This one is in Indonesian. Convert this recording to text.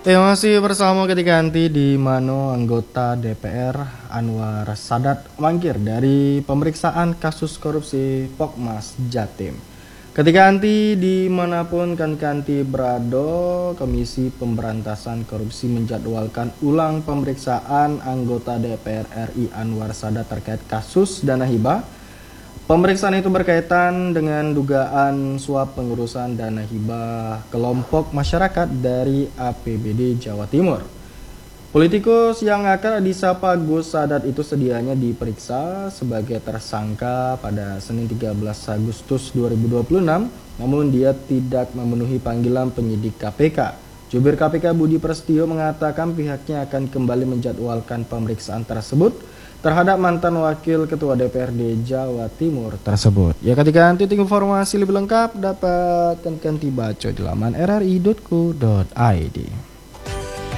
Masih bersama ketika nanti di mana anggota DPR Anwar Sadat mangkir dari pemeriksaan kasus korupsi Pokmas Jatim. Ketika nanti dimanapun kanti berada, Komisi Pemberantasan Korupsi menjadwalkan ulang pemeriksaan anggota DPR RI Anwar Sadat terkait kasus dana hibah. Pemeriksaan itu berkaitan dengan dugaan suap pengurusan dana hibah kelompok masyarakat dari APBD Jawa Timur. Politikus yang akan disapa Gus Sadat itu sedianya diperiksa sebagai tersangka pada Senin 13 Agustus 2026, namun dia tidak memenuhi panggilan penyidik KPK. Jubir KPK Budi Prasetyo mengatakan pihaknya akan kembali menjadwalkan pemeriksaan tersebut terhadap mantan wakil ketua DPRD Jawa Timur tersebut. Ya, ketika nanti informasi lebih lengkap dapat kanti baca di laman rri.co.id.